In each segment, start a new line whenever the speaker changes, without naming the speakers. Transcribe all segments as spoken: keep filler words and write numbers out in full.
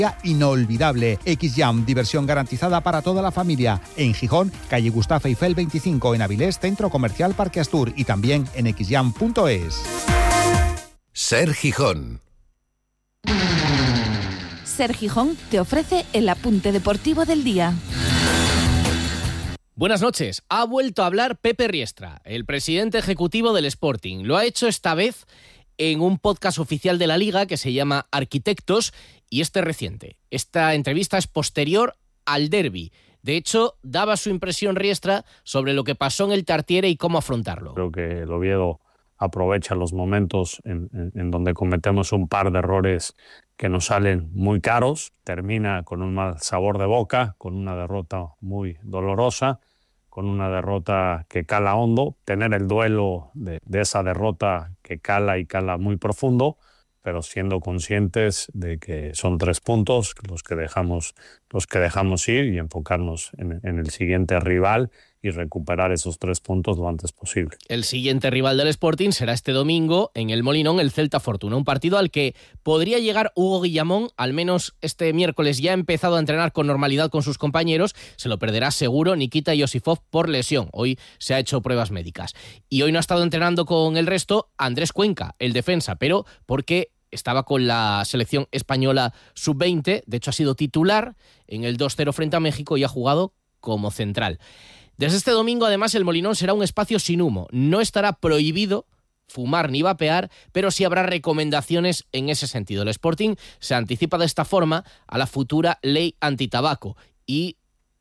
inolvidable. X-Jam, diversión garantizada para toda la familia. En Gijón, calle Gustavo Eiffel veinticinco, en Avilés, Centro Comercial Parque Astur, y también en x jam punto es.
Ser Gijón.
Ser Gijón te ofrece el apunte deportivo del día.
Buenas noches. Ha vuelto a hablar Pepe Riestra, el presidente ejecutivo del Sporting. Lo ha hecho esta vez en un podcast oficial de la Liga que se llama Arquitectos, y este es reciente. Esta entrevista es posterior al derbi. De hecho, daba su impresión Riestra sobre lo que pasó en el Tartiere y cómo afrontarlo.
Creo que el Oviedo aprovecha los momentos en, en, en donde cometemos un par de errores que nos salen muy caros, termina con un mal sabor de boca, con una derrota muy dolorosa, con una derrota que cala hondo, tener el duelo de, de esa derrota que cala y cala muy profundo, pero siendo conscientes de que son tres puntos los que dejamos, los que dejamos ir, y enfocarnos en, en el siguiente rival y recuperar esos tres puntos lo antes posible.
El siguiente rival del Sporting será este domingo en el Molinón, el Celta Fortuna, un partido al que podría llegar Hugo Guillamón, al menos este miércoles ya ha empezado a entrenar con normalidad con sus compañeros, se lo perderá seguro Nikita Yosifov por lesión, hoy se ha hecho pruebas médicas. Y hoy no ha estado entrenando con el resto Andrés Cuenca, el defensa, pero porque estaba con la selección española sub veinte, de hecho ha sido titular en el dos cero frente a México y ha jugado como central. Desde este domingo, además, el Molinón será un espacio sin humo. No estará prohibido fumar ni vapear, pero sí habrá recomendaciones en ese sentido. El Sporting se anticipa de esta forma a la futura ley antitabaco y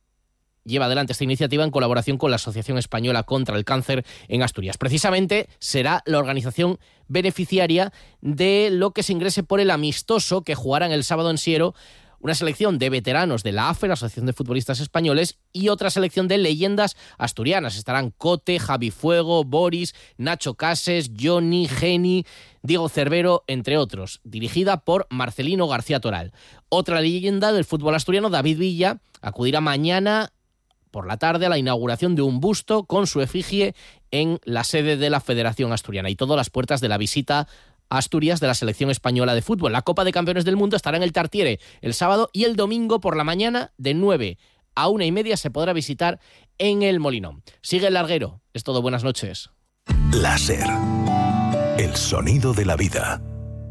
lleva adelante esta iniciativa en colaboración con la Asociación Española contra el Cáncer en Asturias. Precisamente será la organización beneficiaria de lo que se ingrese por el amistoso que jugarán el sábado en Siero una selección de veteranos de la A F E, la Asociación de Futbolistas Españoles, y otra selección de leyendas asturianas. Estarán Cote, Javi Fuego, Boris, Nacho Cases, Johnny, Geni, Diego Cervero, entre otros, dirigida por Marcelino García Toral. Otra leyenda del fútbol asturiano, David Villa, acudirá mañana por la tarde a la inauguración de un busto con su efigie en la sede de la Federación Asturiana, y todo a las puertas de la visita a Asturias de la selección española de fútbol. La Copa de Campeones del Mundo estará en el Tartiere el sábado, y el domingo por la mañana de nueve a una y media se podrá visitar en el Molinón. Sigue el larguero. Es todo, buenas noches.
Láser. El sonido de la vida.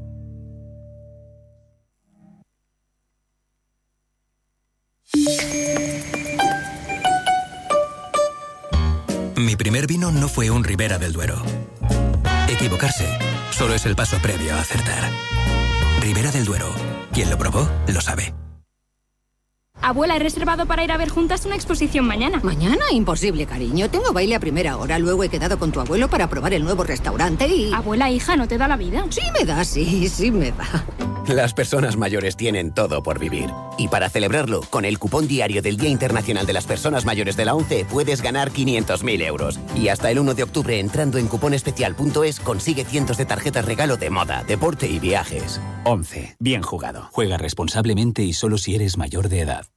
Mi primer vino no fue un Ribera del Duero. Equivocarse solo es el paso previo a acertar. Ribera del Duero. Quien lo probó, lo sabe.
Abuela, he reservado para ir a ver juntas una exposición mañana.
¿Mañana? Imposible, cariño. Tengo baile a primera hora, luego he quedado con tu abuelo para probar el nuevo restaurante y...
Abuela, hija, ¿no te da la vida?
Sí me da, sí, sí me da.
Las personas mayores tienen todo por vivir. Y para celebrarlo, con el cupón diario del Día Internacional de las Personas Mayores de la ONCE puedes ganar quinientos mil euros. Y hasta el uno de octubre, entrando en cuponespecial punto es, consigue cientos de tarjetas regalo de moda, deporte y viajes.
ONCE. Bien jugado. Juega responsablemente y solo si eres mayor de edad.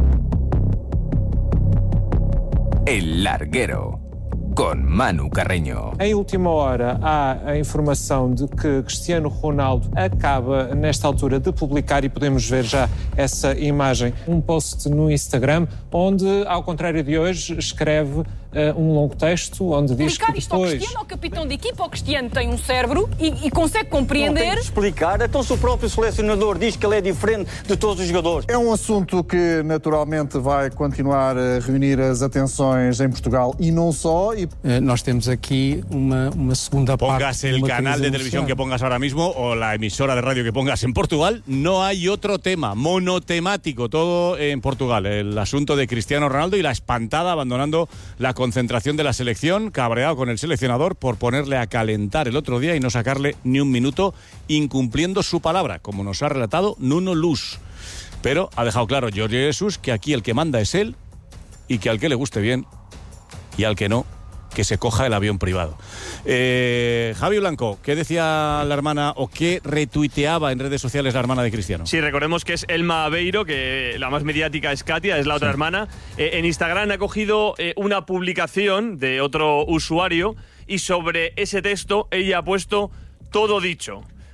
El Larguero, con Manu Carreño.
Em última hora há a informação de que Cristiano Ronaldo acaba nesta altura de publicar, e podemos ver já essa imagem, um post no Instagram onde, ao contrário de hoje, escreve uh, um longo texto onde diz que depois...
Isto ao Cristiano, ao capitão de equipa, o Cristiano tem um cérebro e, e consegue compreender...
Não tem que explicar, então se o próprio selecionador diz que ele é diferente de todos os jogadores.
É um assunto que naturalmente vai continuar a reunir as atenções em Portugal e não só. E...
Eh, nós temos aquí uma, uma segunda parte...
Pongas el canal de televisión que pongas ahora mismo o la emisora de radio que pongas en Portugal, no hay otro tema, monotemático, todo en Portugal. El asunto de Cristiano Ronaldo y la espantada abandonando la concentración de la selección, cabreado con el seleccionador por ponerle a calentar el otro día y no sacarle ni un minuto, incumpliendo su palabra, como nos ha relatado Nuno Luz. Pero ha dejado claro Jorge Jesús que aquí el que manda es él, y que al que le guste bien y al que no, que se coja el avión privado. Eh, Javi Blanco, ¿qué decía la hermana o qué retuiteaba en redes sociales la hermana de Cristiano?
Sí, recordemos que es Elma Aveiro, que la más mediática es Katia, es la otra sí. hermana. Eh, en Instagram ha cogido eh, una publicación de otro usuario y sobre ese texto ella ha puesto todo dicho.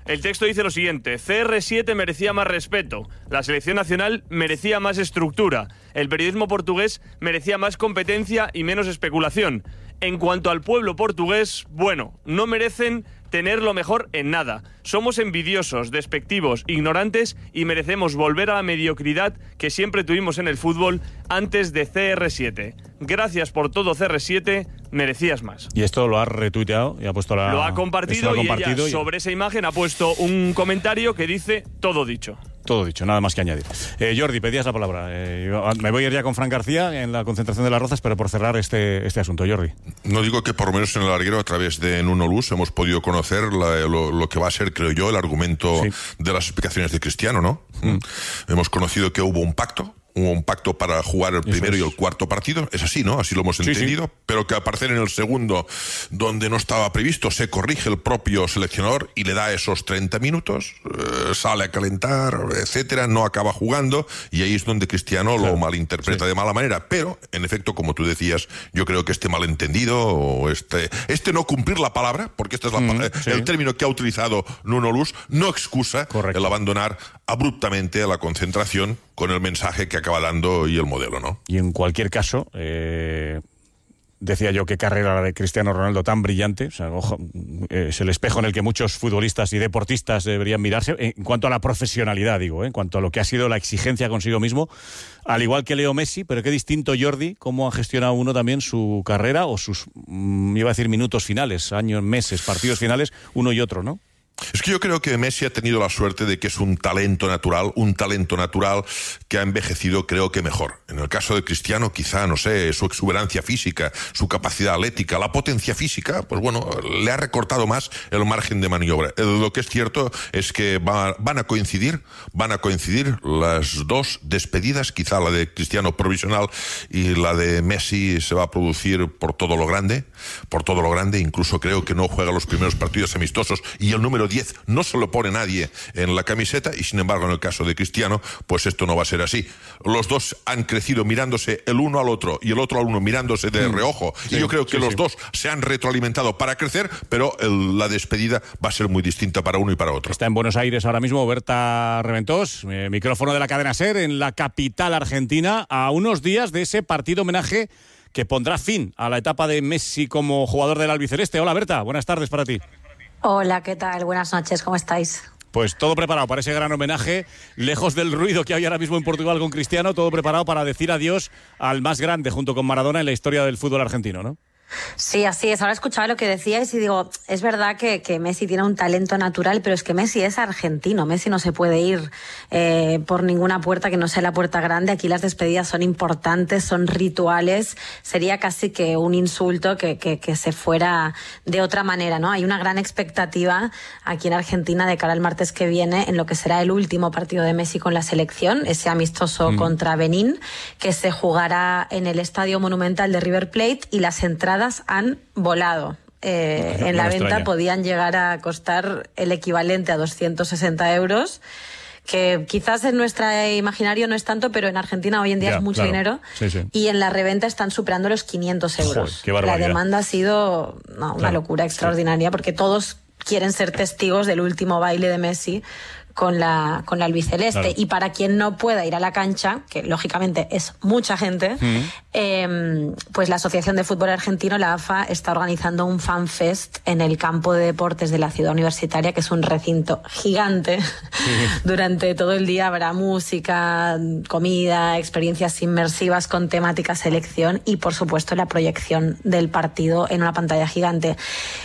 El texto dice lo siguiente: C R siete merecía más respeto, la selección nacional merecía más estructura, el periodismo portugués merecía más competencia y menos especulación. En cuanto al pueblo portugués, bueno, no merecen tener lo mejor en nada. Somos envidiosos, despectivos, ignorantes y merecemos volver a la mediocridad que siempre tuvimos en el fútbol antes de C R siete. Gracias por todo, C R siete, merecías más.
Y esto lo ha retuiteado y ha puesto la...
Lo ha compartido, lo ha compartido y ella y... sobre esa imagen ha puesto un comentario que dice todo dicho.
Todo dicho, nada más que añadir. Eh, Jordi, pedías la palabra. Eh, me voy a ir ya con Fran García en la concentración de las Rozas, pero por cerrar este, este asunto, Jordi.
No digo que por lo menos en el larguero, a través de Nuno Luz, hemos podido conocer la, lo, lo que va a ser, creo yo, el argumento sí. de las explicaciones de Cristiano, ¿no? Mm. Hemos conocido que hubo un pacto. Hubo un pacto para jugar el primero y el cuarto partido, es así, ¿no? Así lo hemos entendido, sí, sí. Pero que al parecer en el segundo, donde no estaba previsto, se corrige el propio seleccionador y le da esos treinta minutos, eh, sale a calentar, etcétera, no acaba jugando, y ahí es donde Cristiano claro. lo malinterpreta sí. de mala manera. Pero, en efecto, como tú decías, yo creo que este malentendido, o este, este no cumplir la palabra, porque este es la, mm, sí. el término que ha utilizado Nuno Luz, no excusa Correcto. el abandonar abruptamente a la concentración con el mensaje que acaba dando y el modelo, ¿no?
Y en cualquier caso, eh, decía yo qué carrera la de Cristiano Ronaldo tan brillante, o sea, ojo, eh, es el espejo en el que muchos futbolistas y deportistas deberían mirarse, en cuanto a la profesionalidad, digo, ¿eh? En cuanto a lo que ha sido la exigencia consigo mismo, al igual que Leo Messi, pero qué distinto, Jordi, cómo ha gestionado uno también su carrera o sus, mmm, iba a decir minutos finales, años, meses, partidos finales, uno y otro, ¿no?
Es que yo creo que Messi ha tenido la suerte de que es un talento natural, un talento natural que ha envejecido, creo que mejor. En el caso de Cristiano, quizá, no sé, su exuberancia física, su capacidad atlética, la potencia física, pues bueno, le ha recortado más el margen de maniobra. Lo que es cierto es que va, van a coincidir, van a coincidir las dos despedidas, quizá la de Cristiano provisional y la de Messi se va a producir por todo lo grande, por todo lo grande, incluso creo que no juega los primeros partidos amistosos y el número diez no se lo pone nadie en la camiseta, y sin embargo en el caso de Cristiano pues esto no va a ser así. Los dos han crecido mirándose el uno al otro y el otro al uno mirándose de reojo, sí, y yo creo que sí, los sí. dos se han retroalimentado para crecer, pero el, la despedida va a ser muy distinta para uno y para otro.
Está en Buenos Aires ahora mismo Berta Reventós, eh, micrófono de la cadena SER en la capital argentina, a unos días de ese partido homenaje que pondrá fin a la etapa de Messi como jugador del albiceleste. Hola Berta, buenas tardes para ti.
Hola, ¿qué tal? Buenas noches, ¿cómo estáis?
Pues todo preparado para ese gran homenaje, lejos del ruido que hay ahora mismo en Portugal con Cristiano, todo preparado para decir adiós al más grande junto con Maradona en la historia del fútbol argentino, ¿no?
Sí, así es. Ahora escuchaba lo que decíais y digo, es verdad que, que Messi tiene un talento natural, pero es que Messi es argentino. Messi no se puede ir eh, por ninguna puerta que no sea la puerta grande. Aquí las despedidas son importantes, son rituales. Sería casi que un insulto que, que, que se fuera de otra manera, ¿no? Hay una gran expectativa aquí en Argentina de cara al martes que viene en lo que será el último partido de Messi con la selección, ese amistoso mm. contra Benín, que se jugará en el Estadio Monumental de River Plate, y las entradas han volado. Eh, no, en la no venta extraña. Podían llegar a costar el equivalente a doscientos sesenta euros, que quizás en nuestro imaginario no es tanto, pero en Argentina hoy en día ya, es mucho claro. dinero, sí, sí. y en la reventa están superando los quinientos euros.
Joder, la
demanda ha sido no, una claro, locura extraordinaria, sí. porque todos quieren ser testigos del último baile de Messi con la con la albiceleste, claro. y para quien no pueda ir a la cancha, que lógicamente es mucha gente, mm. eh, pues la Asociación de Fútbol Argentino, la A F A, está organizando un fanfest en el campo de deportes de la Ciudad Universitaria, que es un recinto gigante. Sí. Durante todo el día habrá música, comida, experiencias inmersivas con temática selección y, por supuesto, la proyección del partido en una pantalla gigante.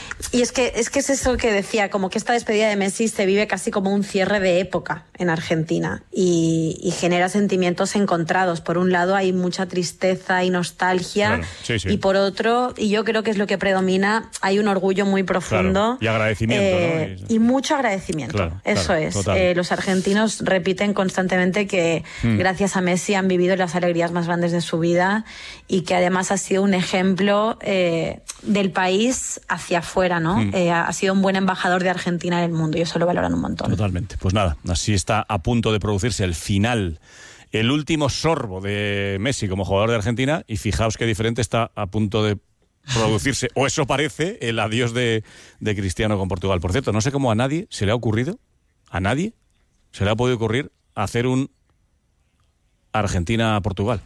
Y es que, es que es eso que decía, como que esta despedida de Messi se vive casi como un cierre de época en Argentina y, y genera sentimientos encontrados. Por un lado hay mucha tristeza y nostalgia, claro, sí, sí. y por otro, y yo creo que es lo que predomina, hay un orgullo muy profundo.
Claro. Y agradecimiento,
eh, ¿no? Y, y mucho agradecimiento, claro, eso claro, es. Eh, los argentinos repiten constantemente que mm. gracias a Messi han vivido las alegrías más grandes de su vida y que además ha sido un ejemplo eh, del país hacia afuera, ¿no? Mm. Eh, ha sido un buen embajador de Argentina en el mundo y eso lo valoran un montón.
Totalmente. Pues nada, así está a punto de producirse el final, el último sorbo de Messi como jugador de Argentina, y fijaos qué diferente está a punto de producirse, o eso parece, el adiós de, de Cristiano con Portugal. Por cierto, no sé cómo a nadie se le ha ocurrido, a nadie se le ha podido ocurrir hacer un Argentina-Portugal.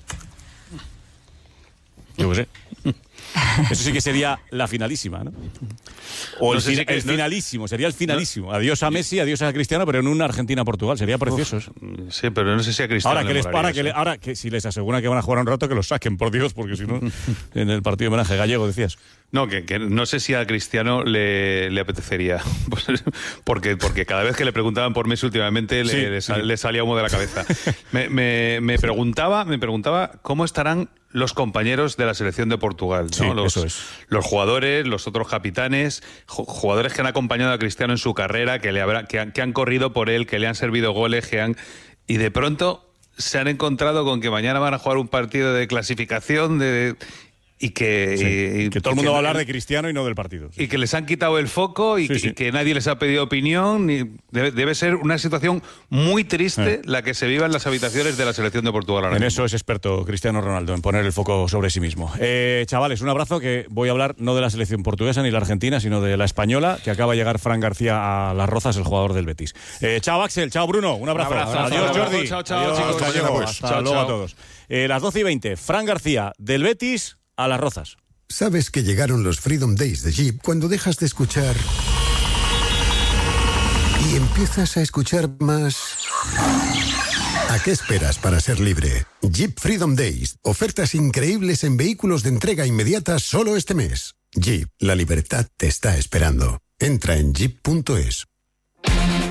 Yo qué sé. Eso sí que sería la finalísima, ¿no? O el, no sé si el finalísimo, no, sería el finalísimo. No, adiós a Messi, adiós a Cristiano, pero en una Argentina-Portugal. Sería precioso eso.
Sí, pero no sé si a Cristiano.
Ahora que, les, ahora, que le, ahora que si les aseguran que van a jugar un rato, que los saquen, por Dios, porque si no, en el partido de homenaje gallego, decías.
No, que, que no sé si a Cristiano le, le apetecería. porque, porque cada vez que le preguntaban por Messi últimamente le, sí, le, sal, sí. le salía humo de la cabeza. me, me, me, preguntaba, me preguntaba cómo estarán los compañeros de la selección de Portugal, ¿no?
Sí,
los,
eso es.
los jugadores, los otros capitanes, jugadores que han acompañado a Cristiano en su carrera, que, le habrá, que, han, que han corrido por él, que le han servido goles, que han... Y de pronto se han encontrado con que mañana van a jugar un partido de clasificación de... Y que,
sí,
y,
que todo el mundo va a hablar de Cristiano y no del partido.
Sí. Y que les han quitado el foco y, sí, sí. y que nadie les ha pedido opinión. Y debe, debe ser una situación muy triste eh. la que se viva en las habitaciones de la selección de Portugal ahora
En
mismo.
eso es experto Cristiano Ronaldo, en poner el foco sobre sí mismo. Eh, chavales, un abrazo, que voy a hablar no de la selección portuguesa ni la argentina, sino de la española, que acaba de llegar Fran García a Las Rozas, el jugador del Betis. Eh, chao Axel, chao Bruno, un abrazo.
Un abrazo.
Adiós
Abrazo.
Jordi.
Chao, chao,
Adiós,
chicos.
Gallego.
Hasta
Hasta
chao,
luego
chao.
a todos. Eh, las doce y veinte, Fran García del Betis a Las Rozas.
Sabes que llegaron los Freedom Days de Jeep cuando dejas de escuchar y empiezas a escuchar más. ¿A qué esperas para ser libre? Jeep Freedom Days. Ofertas increíbles en vehículos de entrega inmediata solo este mes. Jeep, la libertad te está esperando. Entra en jeep punto es.